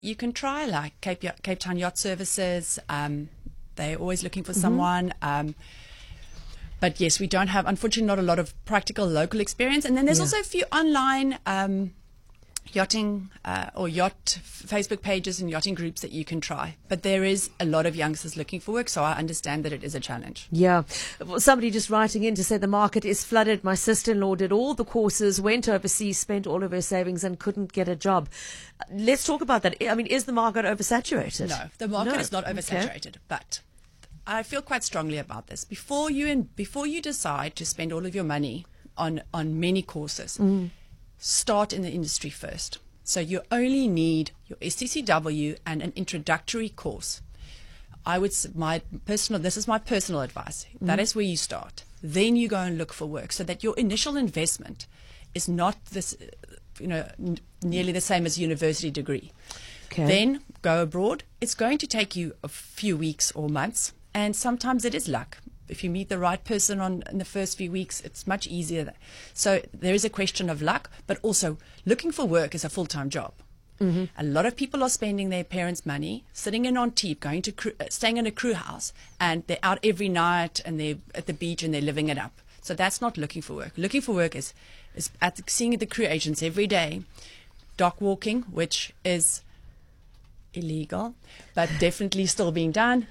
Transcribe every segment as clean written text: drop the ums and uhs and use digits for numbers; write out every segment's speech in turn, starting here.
you can try, like Cape Town Yacht Services. They're always looking for someone. But yes, we don't have, unfortunately, not a lot of practical local experience. And then there's also a few online yachting or yacht Facebook pages and yachting groups that you can try. But there is a lot of youngsters looking for work, so I understand that it is a challenge. Yeah. Somebody just writing in to say the market is flooded. My sister-in-law did all the courses, went overseas, spent all of her savings and couldn't get a job. Let's talk about that. I mean, is the market oversaturated? No, the market is not oversaturated, but I feel quite strongly about this. Before you decide to spend all of your money on many courses, start in the industry first. So you only need your STCW and an introductory course. This is my personal advice. That is where you start. Then you go and look for work, so that your initial investment is not this, nearly the same as a university degree. Okay. Then go abroad. It's going to take you a few weeks or months. And sometimes it is luck. If you meet the right person in the first few weeks, it's much easier. So there is a question of luck, but also looking for work is a full-time job. A lot of people are spending their parents' money, sitting in Antibes, staying in a crew house, and they're out every night and they're at the beach and they're living it up. So that's not looking for work. Looking for work is seeing the crew agents every day, dock walking, which is illegal, but definitely still being done.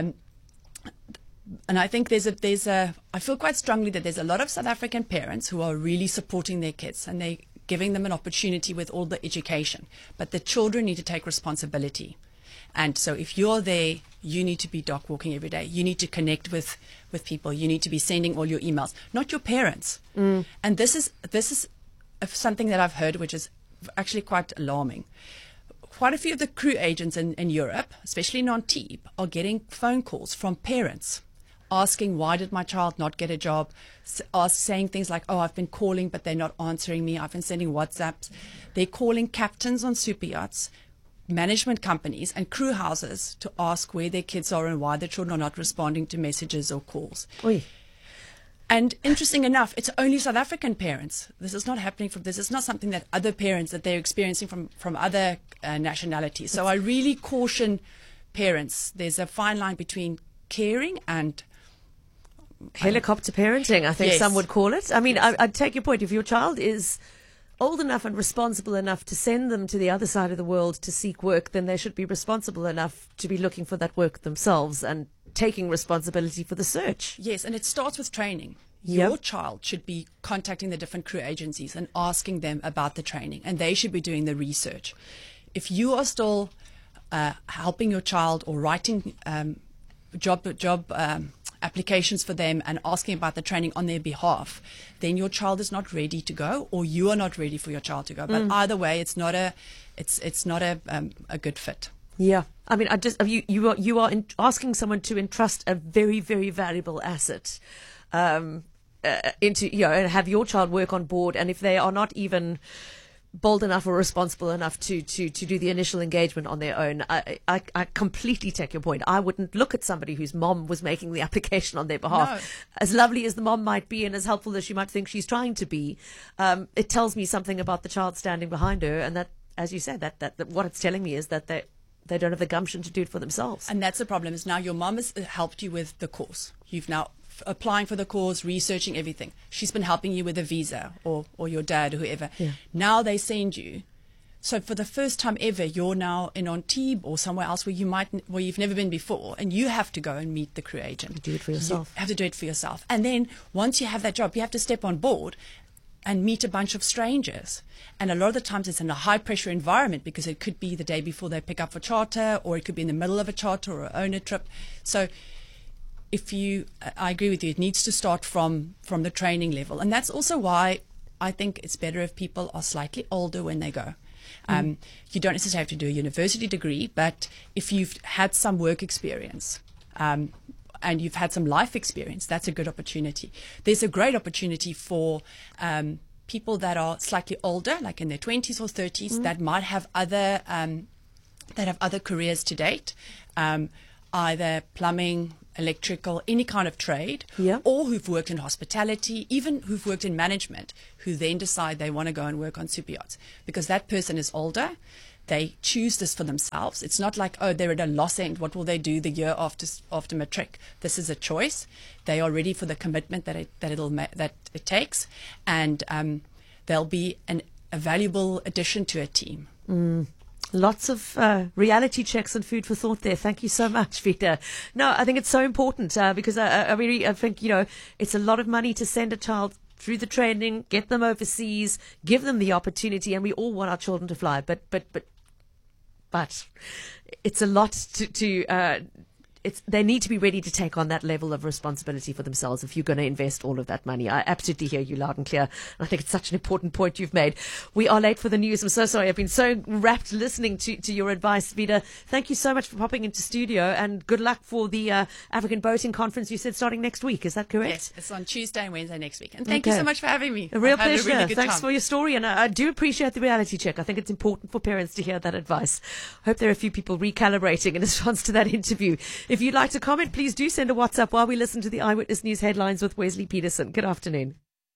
And I think I feel quite strongly that there's a lot of South African parents who are really supporting their kids and they're giving them an opportunity with all the education. But the children need to take responsibility. And so if you're there, you need to be dock walking every day. You need to connect with people. You need to be sending all your emails, not your parents. And this is something that I've heard, which is actually quite alarming. Quite a few of the crew agents in Europe, especially in Antibes, are getting phone calls from parents asking, why did my child not get a job? Saying things like, oh, I've been calling, but they're not answering me. I've been sending WhatsApps. They're calling captains on super yachts, management companies, and crew houses to ask where their kids are and why their children are not responding to messages or calls. Oy. And interesting enough, it's only South African parents. This is not happening this is not something that other parents that they're experiencing from other nationalities. So I really caution parents. There's a fine line between caring and helicopter parenting, I think Yes. some would call it. I mean, Yes. I'd take your point. If your child is old enough and responsible enough to send them to the other side of the world to seek work, then they should be responsible enough to be looking for that work themselves and taking responsibility for the search. Yes, and it starts with training. Yep. Your child should be contacting the different crew agencies and asking them about the training, and they should be doing the research. If you are still helping your child or writing job applications for them and asking about the training on their behalf, then your child is not ready to go, or you are not ready for your child to go. But either way, it's not a good fit. Yeah. I mean, you are asking someone to entrust a very, very valuable asset into, and have your child work on board. And if they are not even bold enough or responsible enough to do the initial engagement on their own, I completely take your point. I wouldn't look at somebody whose mom was making the application on their behalf. No. As lovely as the mom might be and as helpful as she might think she's trying to be, it tells me something about the child standing behind her, and that, as you said, that what it's telling me is that they don't have the gumption to do it for themselves. And that's the problem, is now your mum has helped you with the course. You've now applying for the course, researching everything. She's been helping you with a visa, or your dad, or whoever. Yeah. Now they send you. So for the first time ever, you're now in Antibes or somewhere else where you've never been before, and you have to go and meet the crew agent. Do it for yourself. You have to do it for yourself. And then once you have that job, you have to step on board and meet a bunch of strangers. And a lot of the times it's in a high-pressure environment, because it could be the day before they pick up for charter, or it could be in the middle of a charter or an owner trip. So I agree with you, it needs to start from the training level. And that's also why I think it's better if people are slightly older when they go. You don't necessarily have to do a university degree, but if you've had some work experience, and you've had some life experience, that's a good opportunity. There's a great opportunity for people that are slightly older, like in their 20s or 30s, that might have other careers to date, either plumbing, electrical, any kind of trade, or who've worked in hospitality, even who've worked in management, who then decide they want to go and work on super yachts, because that person is older. They choose this for themselves. It's not like, oh, they're at a loss end. What will they do the year after matric? This is a choice. They are ready for the commitment that it takes, and they'll be a valuable addition to a team. Lots of reality checks and food for thought there. Thank you so much, Vida. No, I think it's so important because I think, it's a lot of money to send a child through the training, get them overseas, give them the opportunity, and we all want our children to fly. But it's a lot to they need to be ready to take on that level of responsibility for themselves if you're going to invest all of that money. I absolutely hear you loud and clear. I think it's such an important point you've made. We are late for the news. I'm so sorry. I've been so wrapped listening to your advice, Vida. Thank you so much for popping into studio, and good luck for the African Boating Conference you said starting next week. Is that correct? Yes, it's on Tuesday and Wednesday next week. And thank you so much for having me. A real pleasure. A really good Thanks time. for your story, and I do appreciate the reality check. I think it's important for parents to hear that advice. Hope there are a few people recalibrating in response to that interview. If you'd like to comment, please do send a WhatsApp while we listen to the Eyewitness News headlines with Wesley Peterson. Good afternoon.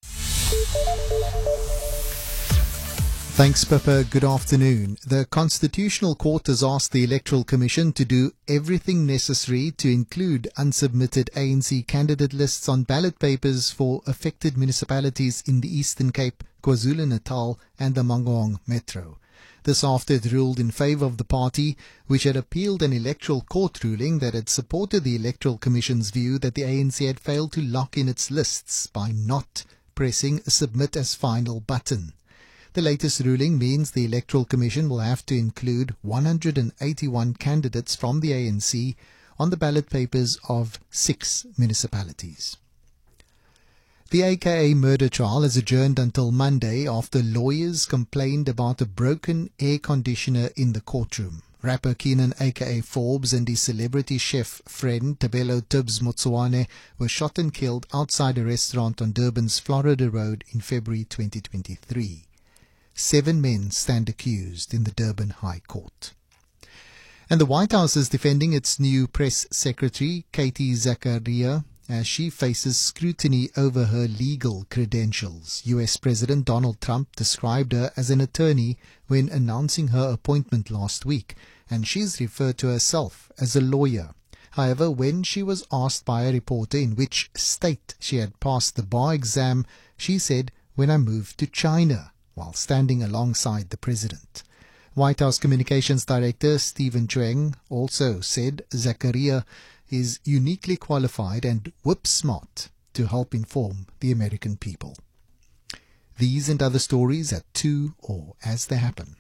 Thanks, Pippa. Good afternoon. The Constitutional Court has asked the Electoral Commission to do everything necessary to include unsubmitted ANC candidate lists on ballot papers for affected municipalities in the Eastern Cape, KwaZulu-Natal and the Mangaung Metro. This after it ruled in favour of the party, which had appealed an electoral court ruling that had supported the Electoral Commission's view that the ANC had failed to lock in its lists by not pressing a submit as final button. The latest ruling means the Electoral Commission will have to include 181 candidates from the ANC on the ballot papers of 6 municipalities. The AKA murder trial is adjourned until Monday after lawyers complained about a broken air conditioner in the courtroom. Rapper Keenan aka Forbes and his celebrity chef friend Tabelo Tibbs Motsoane were shot and killed outside a restaurant on Durban's Florida Road in February 2023. 7 men stand accused in the Durban High Court. And the White House is defending its new press secretary, Katie Zachariah, as she faces scrutiny over her legal credentials. US President Donald Trump described her as an attorney when announcing her appointment last week, and she's referred to herself as a lawyer. However, when she was asked by a reporter in which state she had passed the bar exam, she said, "When I moved to China," while standing alongside the president. White House Communications Director Stephen Chueng also said Zachariah is uniquely qualified and whip-smart to help inform the American people. These and other stories at 2 or as they happen.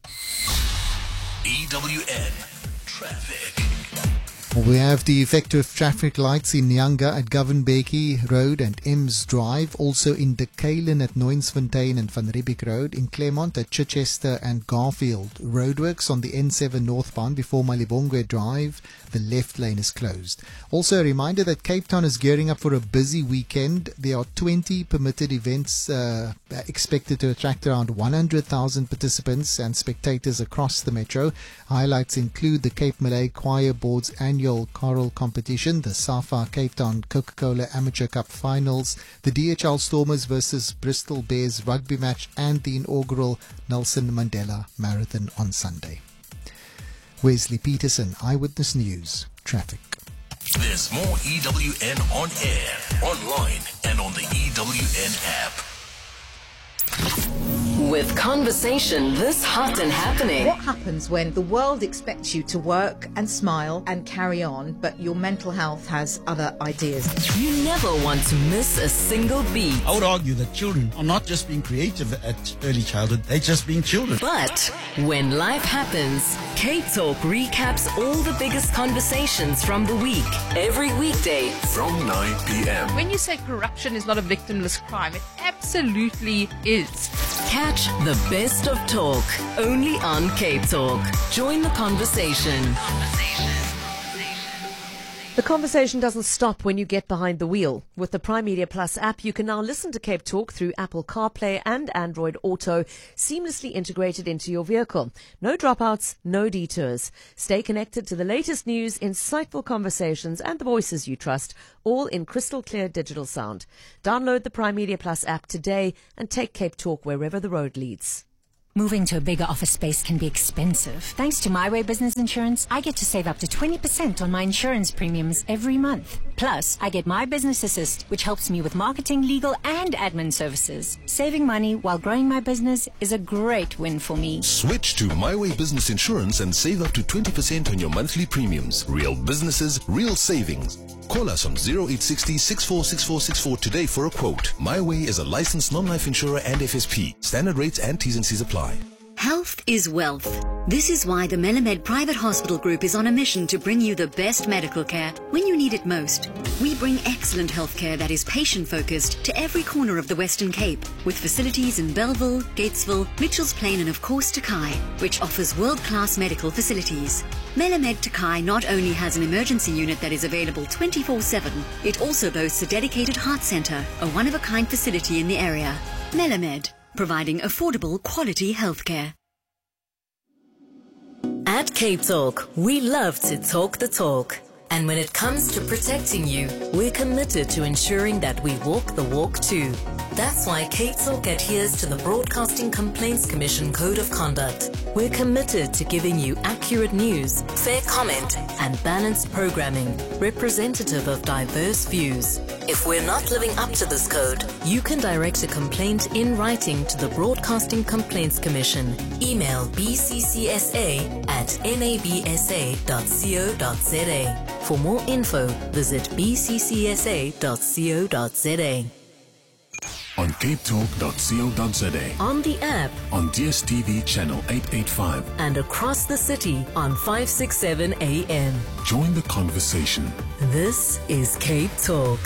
EWN Traffic. We have the effective traffic lights in Nyanga at Govan-Bekkie Road and Ems Drive, also in Dekalen at Noinsfontein and Van Riebeeck Road, in Claremont at Chichester and Garfield. Roadworks on the N7 northbound before Malibongwe Drive. The left lane is closed. Also a reminder that Cape Town is gearing up for a busy weekend. There are 20 permitted events expected to attract around 100,000 participants and spectators across the metro. Highlights include the Cape Malay Choir Board's annual choral competition, the SAFA Cape Town Coca-Cola Amateur Cup Finals, the DHL Stormers versus Bristol Bears rugby match, and the inaugural Nelson Mandela Marathon on Sunday. Wesley Peterson, Eyewitness News, Traffic. There's more EWN on air, online, and on the EWN app. With conversation this hot and happening. What happens when the world expects you to work and smile and carry on, but your mental health has other ideas? You never want to miss a single beat. I would argue that children are not just being creative at early childhood, they're just being children. But when life happens, K-Talk recaps all the biggest conversations from the week. Every weekday From 9 p.m. When you say corruption is not a victimless crime, it absolutely is. Catch the best of talk only on K-Talk. Join the conversation. The conversation doesn't stop when you get behind the wheel. With the Prime Media Plus app, you can now listen to Cape Talk through Apple CarPlay and Android Auto, seamlessly integrated into your vehicle. No dropouts, no detours. Stay connected to the latest news, insightful conversations, and the voices you trust, all in crystal clear digital sound. Download the Prime Media Plus app today and take Cape Talk wherever the road leads. Moving to a bigger office space can be expensive. Thanks to My Way Business Insurance, I get to save up to 20% on my insurance premiums every month. Plus, I get My Business Assist, which helps me with marketing, legal, and admin services. Saving money while growing my business is a great win for me. Switch to My Way Business Insurance and save up to 20% on your monthly premiums. Real businesses, real savings. Call us on 0860 646464 today for a quote. My Way is a licensed non-life insurer and FSP. Standard rates and T's and C's apply. Health is wealth. This is why the Melamed Private Hospital Group is on a mission to bring you the best medical care when you need it most. We bring excellent healthcare that is patient-focused to every corner of the Western Cape, with facilities in Belleville, Gatesville, Mitchells Plain and of course Takai, which offers world-class medical facilities. Melamed Takai not only has an emergency unit that is available 24/7, it also boasts a dedicated heart centre, a one-of-a-kind facility in the area. Melamed, providing affordable, quality healthcare. At Cape Talk, we love to talk the talk. And when it comes to protecting you, we're committed to ensuring that we walk the walk too. That's why Cape Talk adheres to the Broadcasting Complaints Commission Code of Conduct. We're committed to giving you accurate news, fair comment, and balanced programming, representative of diverse views. If we're not living up to this code, you can direct a complaint in writing to the Broadcasting Complaints Commission. Email bccsa@nabsa.co.za. For more info, visit bccsa.co.za. On capetalk.co.za. On the app. On DSTV channel 885. And across the city on 567 AM. Join the conversation. This is Cape Talk.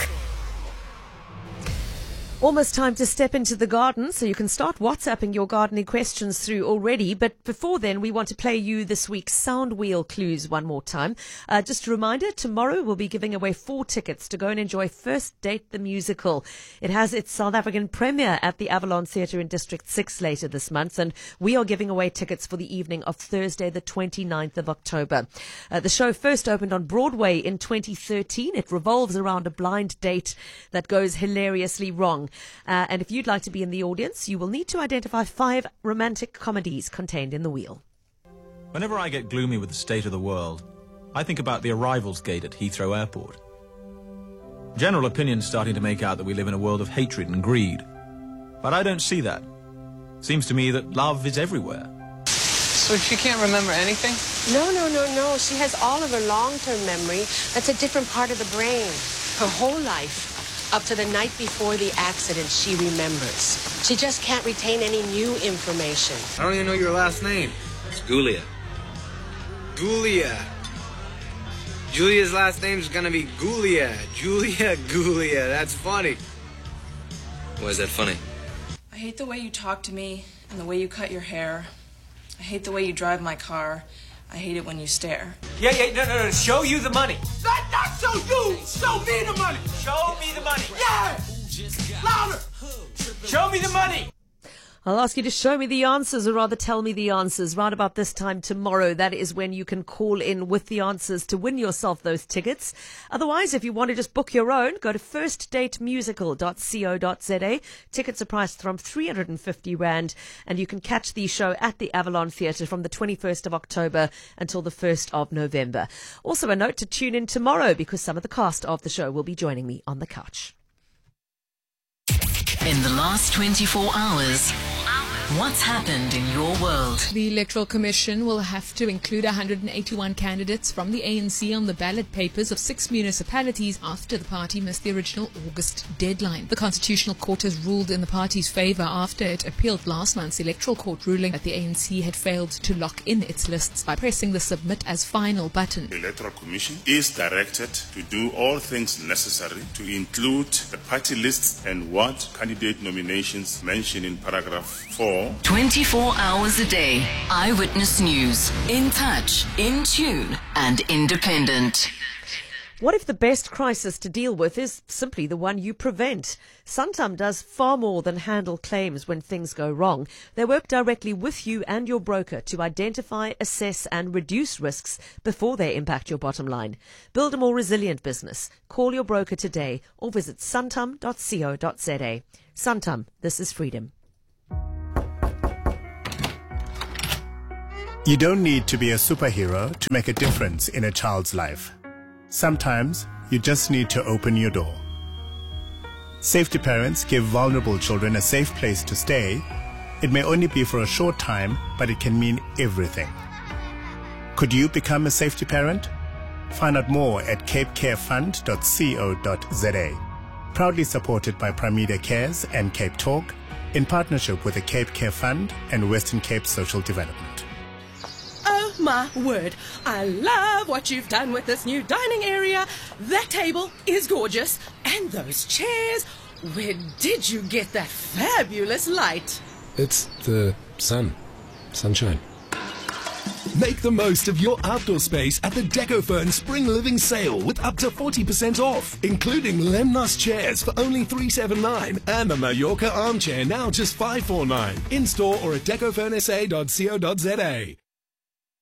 Almost time to step into the garden, so you can start WhatsApping your gardening questions through already. But before then, we want to play you this week's Sound Wheel clues one more time. Just a reminder, tomorrow we'll be giving away 4 tickets to go and enjoy First Date the Musical. It has its South African premiere at the Avalon Theatre in District 6 later this month, and we are giving away tickets for the evening of Thursday the 29th of October. The show first opened on Broadway in 2013. It revolves around a blind date that goes hilariously wrong. And if you'd like to be in the audience, you will need to identify 5 romantic comedies contained in the wheel. Whenever I get gloomy with the state of the world, I think about the arrivals gate at Heathrow Airport. General opinion's starting to make out that we live in a world of hatred and greed. But I don't see that. Seems to me that love is everywhere. So she can't remember anything? No. She has all of her long-term memory. That's a different part of the brain. Her whole life, up to the night before the accident, she remembers. She just can't retain any new information. I don't even know your last name. It's Gulia. Gulia. Julia's last name's gonna be Gulia. Gulia. That's funny. Why is that funny? I hate the way you talk to me and the way you cut your hair. I hate the way you drive my car. I hate it when you stare. No. Show you the money. Not show you. Show me the money. Show me the money. Yeah. Louder. Show me the money. I'll ask you to show me the answers, or rather tell me the answers, right about this time tomorrow. That is when you can call in with the answers to win yourself those tickets. Otherwise, if you want to just book your own, go to firstdatemusical.co.za. Tickets are priced from 350 Rand, and you can catch the show at the Avalon Theatre from the 21st of October until the 1st of November. Also a note to tune in tomorrow, because some of the cast of the show will be joining me on the couch. In the last 24 hours, what's happened in your world? The Electoral Commission will have to include 181 candidates from the ANC on the ballot papers of 6 municipalities after the party missed the original August deadline. The Constitutional Court has ruled in the party's favour after it appealed last month's Electoral Court ruling that the ANC had failed to lock in its lists by pressing the Submit as Final button. The Electoral Commission is directed to do all things necessary to include the party lists and what candidate nominations mentioned in paragraph 4. 24 hours a day. Eyewitness News. In touch, in tune, and independent. What if the best crisis to deal with is simply the one you prevent? Santam does far more than handle claims when things go wrong. They work directly with you and your broker to identify, assess and reduce risks before they impact your bottom line. Build a more resilient business. Call your broker today or visit santam.co.za. Santam, this is freedom. You don't need to be a superhero to make a difference in a child's life. Sometimes you just need to open your door. Safety Parents give vulnerable children a safe place to stay. It may only be for a short time, but it can mean everything. Could you become a safety parent? Find out more at capecarefund.co.za. Proudly supported by Pramida Cares and Cape Talk, in partnership with the Cape Care Fund and Western Cape Social Development. Oh my word, I love what you've done with this new dining area. That table is gorgeous. And those chairs, where did you get that fabulous light? It's the sunshine. Make the most of your outdoor space at the DecoFern Spring Living Sale with up to 40% off, including Lemnos chairs for only $379 and the Mallorca armchair now just $549. In store or at decofernsa.co.za.